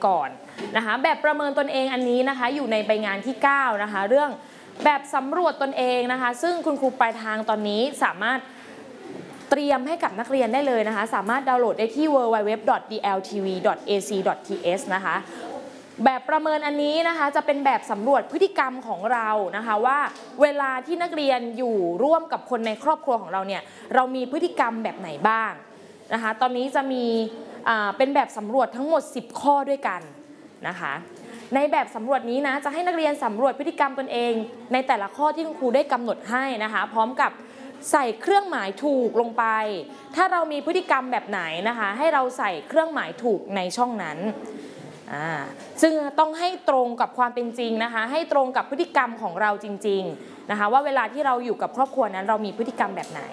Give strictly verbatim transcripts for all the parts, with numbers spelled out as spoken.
ก่อนนะคะแบบประเมินตนเองอันนี้นะคะอยู่ในใบงานที่เก้านะคะเรื่องแบบสำรวจตนเองนะคะซึ่งคุณครูปลายทางตอนนี้สามารถเตรียมให้กับนักเรียนได้เลยนะคะสามารถดาวน์โหลดได้ที่ ดับเบิลยู ดับเบิลยู ดับเบิลยู ดอท ดี แอล ที วี ดอท เอ ซี ดอท ที เอส นะคะแบบประเมินอันนี้นะคะจะเป็นแบบสำรวจพฤติกรรมของเรานะคะว่าเวลาที่นักเรียนอยู่ร่วมกับคนในครอบครัวของเราเนี่ยเรามีพฤติกรรมแบบไหนบ้างนะคะตอนนี้จะมีเป็นแบบสำรวจทั้งหมดสิบข้อด้วยกันนะคะในแบบสำรวจนี้นะจะให้นักเรียนสำรวจพฤติกรรมตนเองในแต่ละข้อที่คุณครูได้กำหนดให้นะคะพร้อมกับใส่เครื่องหมายถูกลงไปถ้าเรามีพฤติกรรมแบบไหนนะคะให้เราใส่เครื่องหมายถูกในช่องนั้นอ่าซึ่งต้องให้ตรงกับความเป็นจริงนะคะให้ตรงกับพฤติกรรมของเราจริงๆนะคะว่าเวลาที่เราอยู่กับครอบครัวนั้นเรามีพฤติกรรมแบบไหน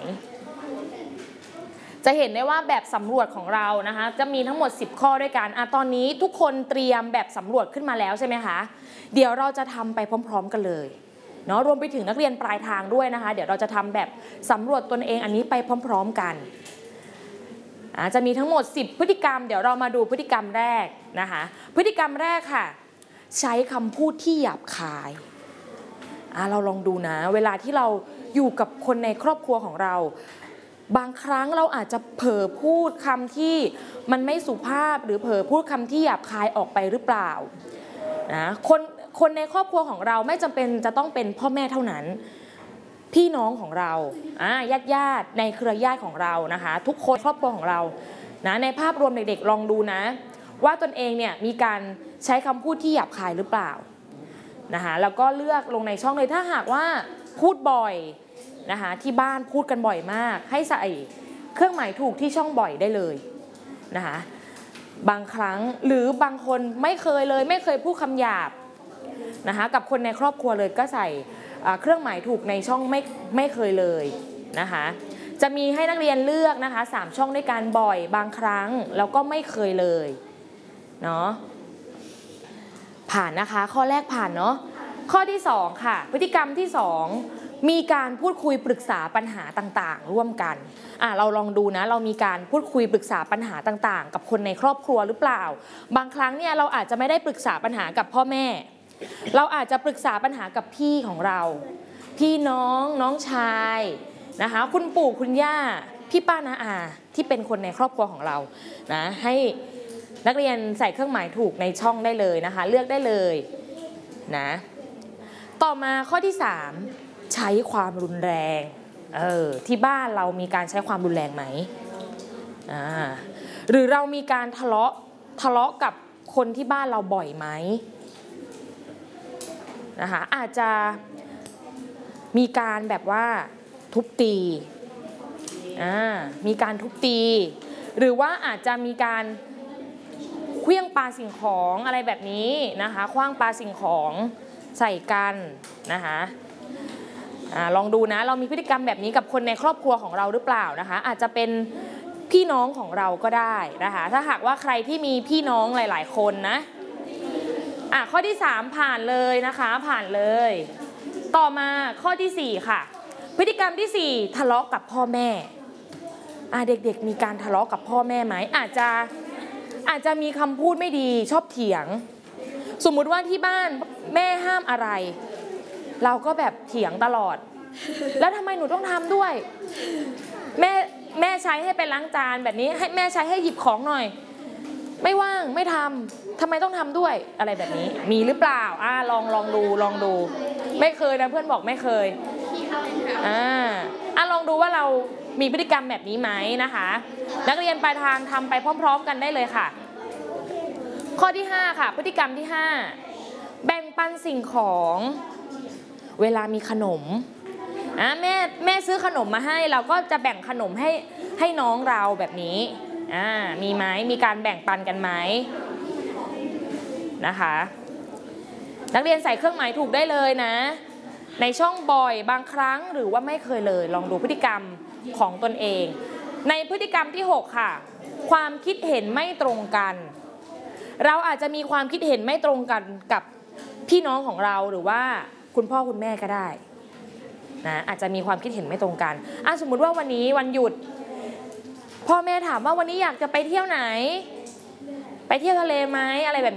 จะเห็นได้ว่าแบบสำรวจของเรานะคะจะมีทั้งหมดสิบข้อด้วยกันอ่ะตอนนี้ทุกคนเตรียมแบบสำรวจขึ้นมาแล้วใช่ไหมคะเดี๋ยวเราจะทำไปพร้อมๆกันเลยเนาะรวมไปถึงนักเรียนปลายทางด้วยนะคะเดี๋ยวเราจะทำแบบสำรวจตนเองอันนี้ไปพร้อมๆกันอ่ะจะมีทั้งหมดสิบพฤติกรรมเดี๋ยวเรามาดูพฤติกรรมแรกนะคะพฤติกรรมแรกค่ะใช้คำพูดที่หยาบคายอ่ะเราลองดูนะเวลาที่เราอยู่กับคนในครอบครัวของเราบางครั้งเราอาจจะเผลอพูดคำที่มันไม่สุภาพหรือเผลอพูดคำที่หยาบคายออกไปหรือเปล่านะคนคนในครอบครัวของเราไม่จำเป็นจะต้องเป็นพ่อแม่เท่านั้นพี่น้องของเราญาติญาติในเครือญาติของเรานะคะทุกคนครอบครัวของเรานะในภาพรวมเด็กๆลองดูนะว่าตนเองเนี่ยมีการใช้คำพูดที่หยาบคายหรือเปล่านะคะแล้วก็เลือกลงในช่องเลยถ้าหากว่าพูดบ่อยนะคะที่บ้านพูดกันบ่อยมากให้ใส่เครื่องหมายถูกที่ช่องบ่อยได้เลยนะคะบางครั้งหรือบางคนไม่เคยเลยไม่เคยพูดคำหยาบนะคะกับคนในครอบครัวเลยก็ใส่เครื่องหมายถูกในช่องไม่ไม่เคยเลยนะคะจะมีให้นักเรียนเลือกนะคะสามช่องด้วยกันบ่อยบางครั้งแล้วก็ไม่เคยเลยเนาะผ่านนะคะข้อแรกผ่านเนาะข้อที่สองค่ะพฤติกรรมที่สองมีการพูดคุยปรึกษาปัญหาต่างๆร่วมกันอ่ะเราลองดูนะเรามีการพูดคุยปรึกษาปัญหาต่างๆกับคนในครอบครัวหรือเปล่าบางครั้งเนี่ยเราอาจจะไม่ได้ปรึกษาปัญหากับพ่อแม่เราอาจจะปรึกษาปัญหากับพี่ของเราพี่น้องน้องชายนะคะคุณปู่คุณย่าพี่ป้าน้าอาที่เป็นคนในครอบครัวของเรานะให้นักเรียนใส่เครื่องหมายถูกในช่องได้เลยนะคะเลือกได้เลยนะต่อมาข้อที่สามใช้ความรุนแรงเออที่บ้านเรามีการใช้ความรุนแรงไหมอ่าหรือเรามีการทะเลาะทะเลาะกับคนที่บ้านเราบ่อยไหมนะคะอาจจะมีการแบบว่าทุบตีอ่ามีการทุบตีหรือว่าอาจจะมีการเคลื่องปาสิ่งของอะไรแบบนี้นะคะคว้างปาสิ่งของใส่กันนะคะอ่าลองดูนะเรามีพฤติกรรมแบบนี้กับคนในครอบครัวของเราหรือเปล่านะคะอาจจะเป็นพี่น้องของเราก็ได้นะคะถ้าหากว่าใครที่มีพี่น้องหลายๆคนนะอ่ะข้อที่สามผ่านเลยนะคะผ่านเลยต่อมาข้อที่สี่ค่ะพฤติกรรมที่สี่ทะเลาะกับพ่อแม่อ่ะเด็กๆมีการทะเลาะกับพ่อแม่ไหมอาจจะอาจจะมีคำพูดไม่ดีชอบเถียงสมมุติว่าที่บ้านแม่ห้ามอะไรเราก็แบบเถียงตลอดแล้วทำไมหนูต้องทำด้วยแม่แม่ใช้ให้ไปล้างจานแบบนี้ให้แม่ใช้ให้หยิบของหน่อยไม่ว่างไม่ทำทำไมต้องทำด้วยอะไรแบบนี้มีหรือเปล่าอ่าลองลองดูลองดูไม่เคยนะเพื่อนบอกไม่เคยอ่าอ่ะลองดูว่าเรามีพฤติกรรมแบบนี้ไหมนะคะนักเรียนปลายทางทำไปพร้อมๆกันได้เลยค่ะข้อที่ห้าค่ะพฤติกรรมที่ห้าแบ่งปันสิ่งของเวลามีขนมอ่ะแม่แม่ซื้อขนมมาให้เราก็จะแบ่งขนมให้ให้น้องเราแบบนี้อ่ามีไหมมีการแบ่งปันกันไหมนะคะนักเรียนใส่เครื่องหมายถูกได้เลยนะในช่องบ่อยบางครั้งหรือว่าไม่เคยเลยลองดูพฤติกรรมของตนเองในพฤติกรรมที่หกค่ะความคิดเห็นไม่ตรงกันเราอาจจะมีความคิดเห็นไม่ตรงกันกับพี่น้องของเราหรือว่าคุณพ่อคุณแม่ก็ได้นะอาจจะมีความคิดเห็นไม่ตรงกันอ่ะสมมุติว่าวันนี้วันหยุดพ่อแม่ถามว่าวันนี้อยากจะไปเที่ยวไหนไปเที่ยวทะเลไหมอะไรแบบ